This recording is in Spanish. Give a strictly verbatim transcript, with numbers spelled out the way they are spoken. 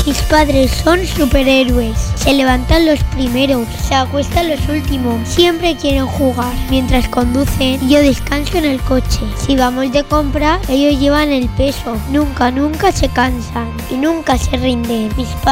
Mis padres son superhéroes. Se levantan los primeros, se acuestan los últimos. Siempre quieren jugar mientras conducen y yo descanso en el coche. Si vamos de compra, ellos llevan el peso. Nunca, nunca se cansan y nunca se rinden. Mis